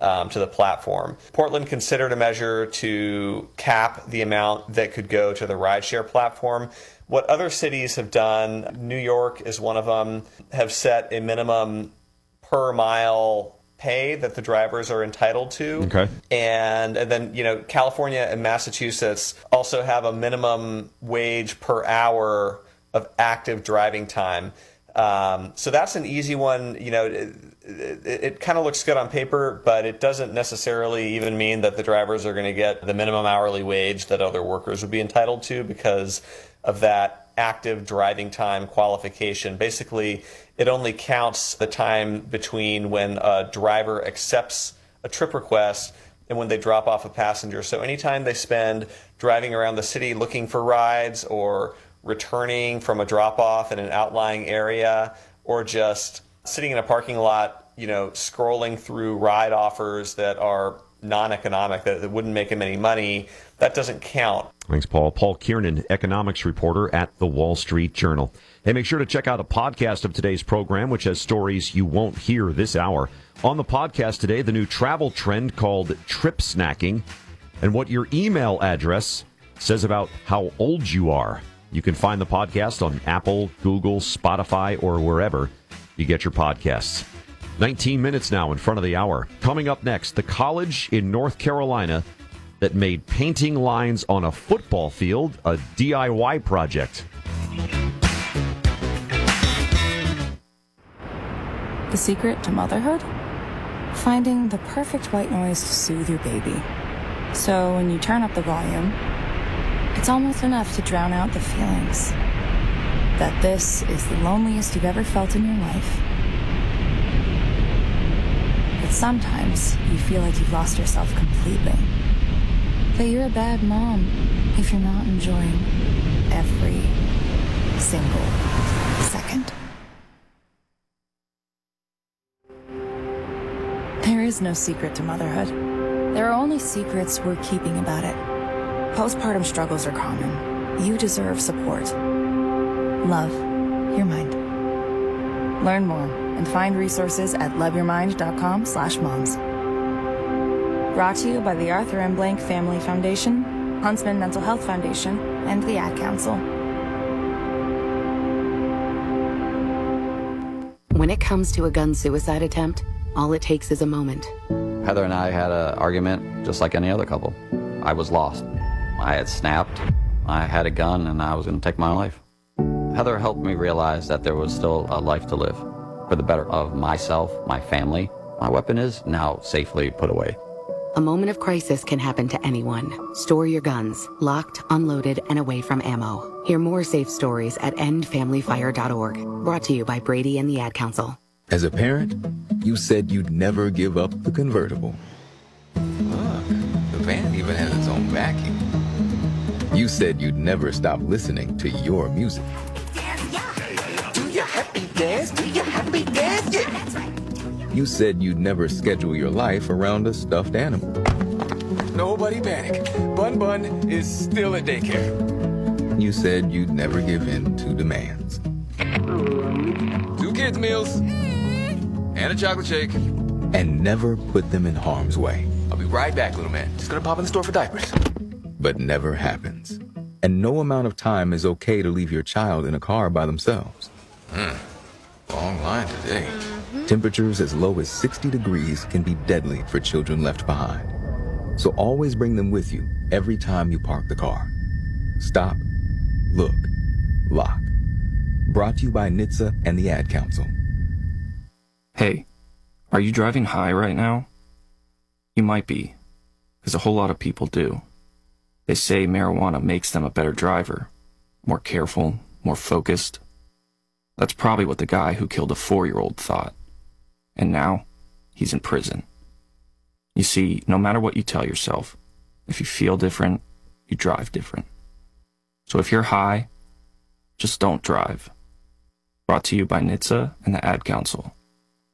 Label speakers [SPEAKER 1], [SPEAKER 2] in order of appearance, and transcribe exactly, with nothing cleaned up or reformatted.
[SPEAKER 1] um, to the platform. Portland considered a measure to cap the amount that could go to the rideshare platform. What other cities have done, New York is one of them, have set a minimum per mile pay that the drivers are entitled to.
[SPEAKER 2] Okay.
[SPEAKER 1] And, and then, you know, California and Massachusetts also have a minimum wage per hour of active driving time. Um, so that's an easy one. You know, it, it, it kind of looks good on paper, but it doesn't necessarily even mean that the drivers are going to get the minimum hourly wage that other workers would be entitled to because of that active driving time qualification. Basically, it only counts the time between when a driver accepts a trip request and when they drop off a passenger. So anytime they spend driving around the city looking for rides or returning from a drop-off in an outlying area or just sitting in a parking lot, you know, scrolling through ride offers that are non-economic, that, that wouldn't make them any money, that doesn't count.
[SPEAKER 2] Thanks, Paul. Paul Kiernan, economics reporter at The Wall Street Journal. Hey, make sure to check out a podcast of today's program, which has stories you won't hear this hour. On the podcast today, the new travel trend called trip snacking and what your email address says about how old you are. You can find the podcast on Apple, Google, Spotify, or wherever you get your podcasts. nineteen minutes now in front of the hour. Coming up next, the college in North Carolina that made painting lines on a football field a D I Y project.
[SPEAKER 3] The secret to motherhood? Finding the perfect white noise to soothe your baby. So when you turn up the volume, it's almost enough to drown out the feelings that this is the loneliest you've ever felt in your life. But sometimes you feel like you've lost yourself completely. That you're a bad mom if you're not enjoying every single second. There is no secret to motherhood. There are only secrets we're keeping about it. Postpartum struggles are common. You deserve support. Love your mind. Learn more and find resources at loveyourmind.com slash moms. Brought to you by the Arthur M. Blank Family Foundation, Huntsman Mental Health Foundation, and the Ad Council.
[SPEAKER 4] When it comes to a gun suicide attempt, all it takes is a moment.
[SPEAKER 5] Heather and I had an argument just like any other couple. I was lost. I had snapped. I had a gun and I was going to take my own life. Heather helped me realize that there was still a life to live for the better of myself, my family. My weapon is now safely put away.
[SPEAKER 4] A moment of crisis can happen to anyone. Store your guns, locked, unloaded, and away from ammo. Hear more safe stories at end family fire dot org. Brought to you by Brady and the Ad Council.
[SPEAKER 6] As a parent, you said you'd never give up the convertible. Look, the van even has its own vacuum. You said you'd never stop listening to your music.
[SPEAKER 7] Do your happy dance, do your happy dance, yeah. That's right.
[SPEAKER 6] You said you'd never schedule your life around a stuffed animal.
[SPEAKER 7] Nobody panic. Bun Bun is still at daycare.
[SPEAKER 6] You said you'd never give in to demands.
[SPEAKER 7] Two kids' meals and a chocolate shake.
[SPEAKER 6] And never put them in harm's way.
[SPEAKER 7] I'll be right back, little man. Just gonna pop in the store for diapers.
[SPEAKER 6] But never happens. And no amount of time is okay to leave your child in a car by themselves.
[SPEAKER 7] Hmm. Long line today.
[SPEAKER 6] Mm-hmm. Temperatures as low as sixty degrees can be deadly for children left behind. So always bring them with you every time you park the car. Stop, look, lock. Brought to you by N H T S A and the Ad Council.
[SPEAKER 8] Hey, are you driving high right now? You might be, because a whole lot of people do. They say marijuana makes them a better driver, more careful, more focused. That's probably what the guy who killed a four-year-old thought. And now, he's in prison. You see, no matter what you tell yourself, if you feel different, you drive different. So if you're high, just don't drive. Brought to you by N H T S A and the Ad Council.